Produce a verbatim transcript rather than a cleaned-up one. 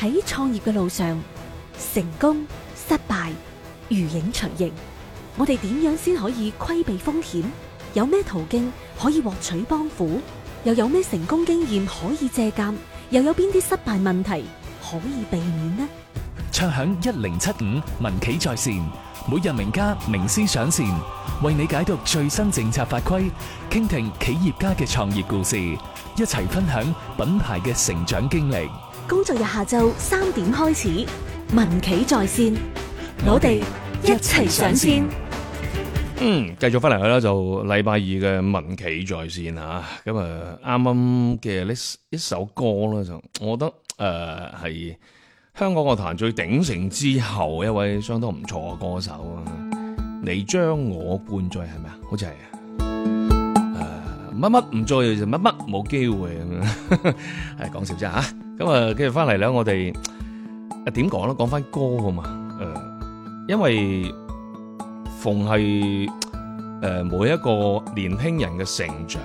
喺創業嘅路上，成功、失敗如影隨形，我哋點樣先可以規避風險？有咩途徑可以獲取幫扶？又有咩成功經驗可以借鑒？又有邊啲失敗問題可以避免呢？ 暢享一零七五民企在線，每日名家名師上線，為你解讀最新政策法規，傾聽企業家嘅創業故事，一齊分享品牌嘅成長經歷。 工作日下晝三點開始，民企在線，我哋一齊上線。 嗯，繼續翻嚟啦，就禮拜二嘅民企在線啊，咁啊啱啱嘅呢一首歌咧，就我覺得誒係、呃、香港樂壇最鼎盛之後一位相當唔錯嘅歌手啊，你將我灌醉係咪啊？好似係誒乜乜唔醉就乜乜冇機會咁樣，係講笑啫吓。咁啊，跟住翻嚟咧，我哋啊點講咧？講翻歌啊嘛，誒、呃，因為。逢係誒每一個年輕人嘅成長